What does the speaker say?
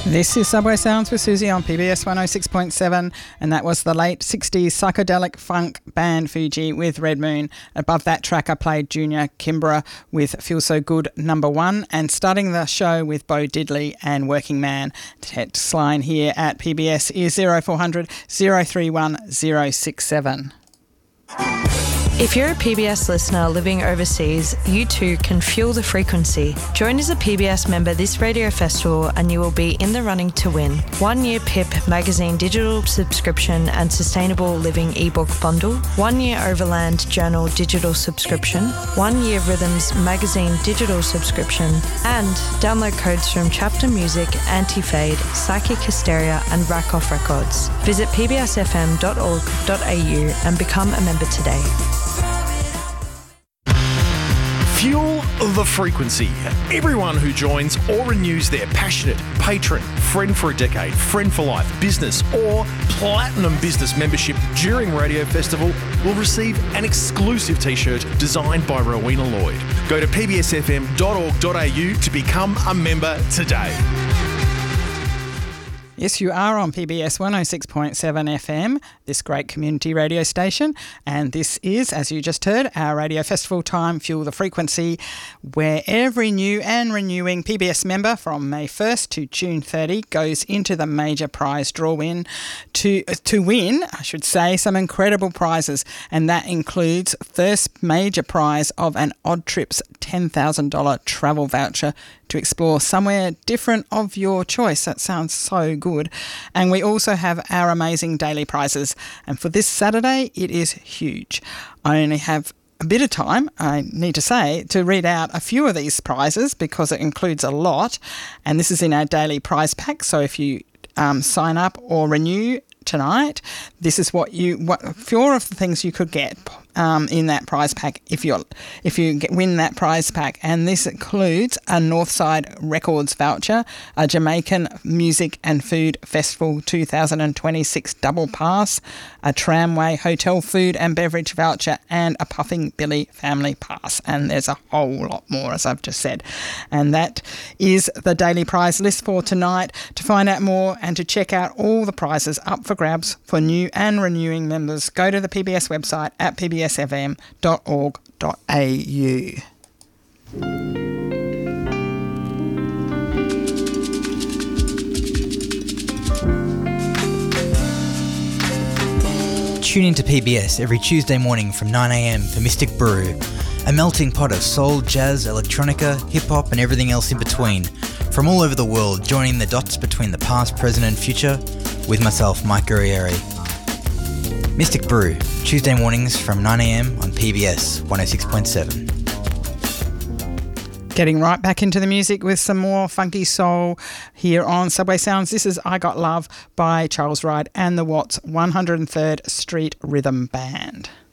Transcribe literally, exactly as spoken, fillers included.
This is Subway Sounds with Susie on P B S one oh six point seven, and that was the late sixties psychedelic funk band Fuji with Red Moon. Above that track I played Junior Kimbrough with Feel So Good number one, and starting the show with Bo Diddley and Working Man. Text line here at P B S is zero four hundred, zero three one, zero six seven. If you're a P B S listener living overseas, you too can fuel the frequency. Join as a P B S member this radio festival and you will be in the running to win. One year P I P magazine digital subscription and sustainable living ebook bundle, one year Overland Journal digital subscription, one year Rhythms magazine digital subscription, and download codes from Chapter Music, Anti-Fade, Psychic Hysteria and Rack Off Records. Visit p b s f m dot org dot a u and become a member today. Fuel the frequency. Everyone who joins or renews their passionate patron, friend for a decade, friend for life, business or platinum business membership during Radio Festival will receive an exclusive t-shirt designed by Rowena Lloyd. Go to p b s f m dot org dot a u to become a member today. Yes, you are on P B S one oh six point seven F M, this great community radio station, and this is, as you just heard, our Radio Festival Time Fuel the Frequency, where every new and renewing P B S member from May first to June thirtieth goes into the major prize draw-in to, to win, I should say, some incredible prizes, and that includes first major prize of an Odd Trips ten thousand dollars travel voucher to explore somewhere different of your choice. That sounds so good. And we also have our amazing daily prizes. And for this Saturday, it is huge. I only have a bit of time, I need to say, to read out a few of these prizes because it includes a lot. And this is in our daily prize pack. So if you um, sign up or renew tonight, this is what you, what four of the things you could get um, in that prize pack if you if you get, win that prize pack, and this includes a Northside Records voucher, a Jamaican Music and Food Festival two thousand twenty-six double pass, a Tramway Hotel Food and Beverage voucher, and a Puffing Billy Family Pass. And there's a whole lot more, as I've just said. And that is the daily prize list for tonight. To find out more and to check out all the prizes up for grabs for new and renewing members, go to the P B S website at p b s f m dot org dot a u. Tune into P B S every Tuesday morning from nine a m for Mystic Brew, a melting pot of soul, jazz, electronica, hip-hop and everything else in between, from all over the world, joining the dots between the past, present and future with myself, Mike Guerrieri. Mystic Brew, Tuesday mornings from nine a m on P B S one oh six point seven. Getting right back into the music with some more funky soul here on Subway Sounds. This is I Got Love by Charles Wright and the Watts one hundred third Street Rhythm Band.